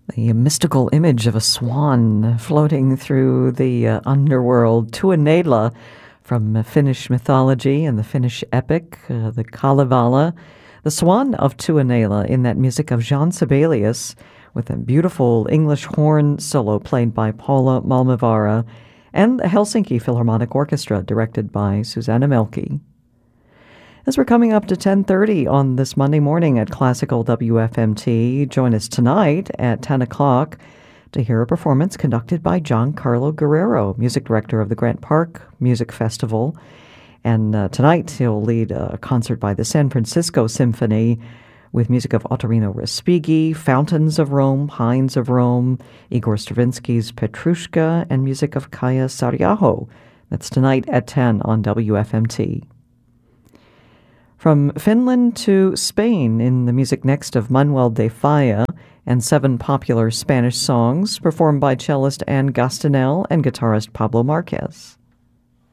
The mystical image of a swan floating through the underworld, Tuonela, from Finnish mythology and the Finnish epic, the Kalevala. The Swan of Tuonela in that music of Jean Sibelius, with a beautiful English horn solo played by Paula Malmivara, and the Helsinki Philharmonic Orchestra, directed by Susanna Melki. As we're coming up to 10:30 on this Monday morning at Classical WFMT, join us tonight at 10 o'clock to hear a performance conducted by Giancarlo Guerrero, music director of the Grant Park Music Festival. And tonight he'll lead a concert by the San Francisco Symphony with music of Ottorino Respighi, Fountains of Rome, Hinds of Rome, Igor Stravinsky's Petrushka, and music of Kaya Saariaho. That's tonight at 10 on WFMT. From Finland to Spain in the music next of Manuel de Falla and 7 popular Spanish songs performed by cellist Anne Gastanel and guitarist Pablo Marquez.